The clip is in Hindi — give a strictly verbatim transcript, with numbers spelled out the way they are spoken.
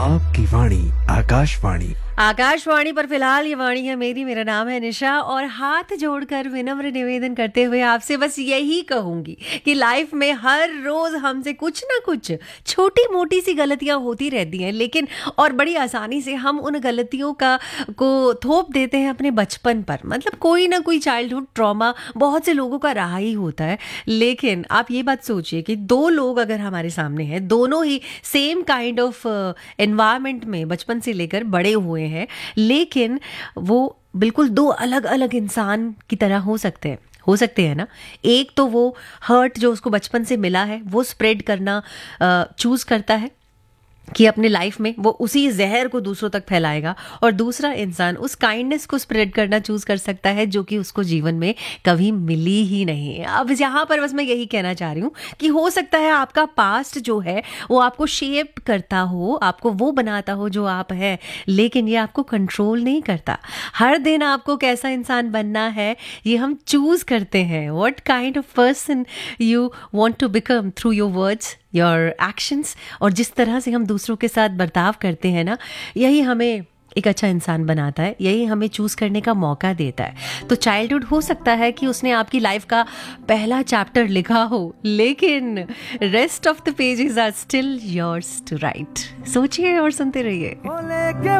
आपकी वाणी आकाशवाणी। आकाशवाणी पर फिलहाल ये वाणी है मेरी, मेरा नाम है निशा और हाथ जोड़कर विनम्र निवेदन करते हुए आपसे बस यही कहूंगी कि लाइफ में हर रोज हमसे कुछ ना कुछ छोटी मोटी सी गलतियां होती रहती हैं, लेकिन और बड़ी आसानी से हम उन गलतियों का को थोप देते हैं अपने बचपन पर। मतलब कोई ना कोई चाइल्डहुड ट्रॉमा बहुत से लोगों का रहा ही होता है। लेकिन आप ये बात सोचिए कि दो लोग अगर हमारे सामने हैं, दोनों ही सेम काइंड ऑफ एनवायरनमेंट में बचपन से लेकर बड़े हुए हैं, लेकिन वो बिल्कुल दो अलग अलग इंसान की तरह हो सकते हैं हो सकते हैं ना। एक तो वो हर्ट जो उसको बचपन से मिला है वो स्प्रेड करना चूज करता है कि अपने लाइफ में वो उसी जहर को दूसरों तक फैलाएगा, और दूसरा इंसान उस काइंडनेस को स्प्रेड करना चूज कर सकता है जो कि उसको जीवन में कभी मिली ही नहीं। अब यहाँ पर बस मैं यही कहना चाह रही हूँ कि हो सकता है आपका पास्ट जो है वो आपको शेप करता हो, आपको वो बनाता हो जो आप हैं, लेकिन ये आपको कंट्रोल नहीं करता। हर दिन आपको कैसा इंसान बनना है ये हम चूज करते हैं। What kind of person you want to become through your words, your actions, और जिस तरह से हम दूसरों के साथ बर्ताव करते हैं ना, यही हमें एक अच्छा इंसान बनाता है, यही हमें चूज करने का मौका देता है। तो चाइल्डहुड हो सकता है कि उसने आपकी लाइफ का पहला चैप्टर लिखा हो, लेकिन rest of the pages are still yours to right. सोचिए और सुनते रहिए।